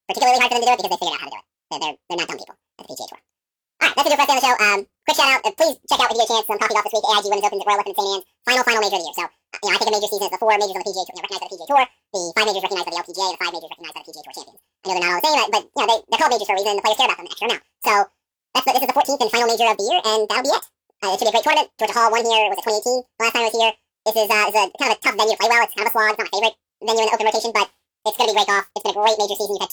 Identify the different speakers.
Speaker 1: particularly hard for them to do it because they figured out how to do it. They're not dumb people at the PGA Tour. Alright, that's it for us on the show. Quick shout out. Please check out if you get a chance some coffee golf this week. AIG Women's Open at Royal Lipton St. Anne's. Final major of the year. So, I think a major season is the 4 majors on the PGA Tour, recognized by the PGA Tour, the 5 majors recognized by the LPGA, and the 5 majors recognized by the PGA Tour champions. I know they're not all the same, but they're called majors for a reason, and the players care about them an extra amount. So, this is the 14th and final major of the year, and that'll be it. It should be a great tournament. Georgia Hall won here, was it 2018? The last time I was here. This is a kind of a tough venue to play well. It's kind of a slog. It's not my favorite venue in the open rotation, but it's going to be great golf. It's been a great major season. You've had